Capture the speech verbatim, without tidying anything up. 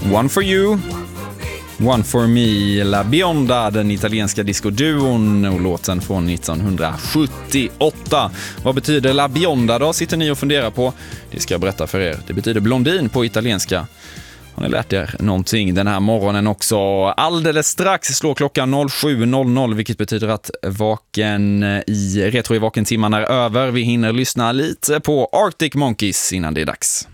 One for you, One for me, La Bionda, den italienska discoduon, och låten från nittonhundrasjuttioåtta. Vad betyder La Bionda då, sitter ni och funderar på? Det ska jag berätta för er. Det betyder blondin på italienska. Har ni lärt er någonting den här morgonen också? Alldeles strax slår klockan sju noll noll, vilket betyder att vaken i retro i vakentimmarna är över. Vi hinner lyssna lite på Arctic Monkeys innan det är dags.